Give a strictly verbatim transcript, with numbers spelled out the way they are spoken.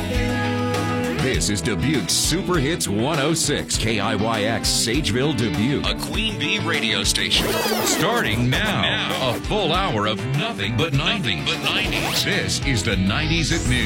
This is Dubuque's Super Hits one oh six, K I Y X, Sageville, Dubuque. A Queen Bee radio station. Starting now. now. A full hour of nothing but nineties. But nineties. This is the nineties at noon.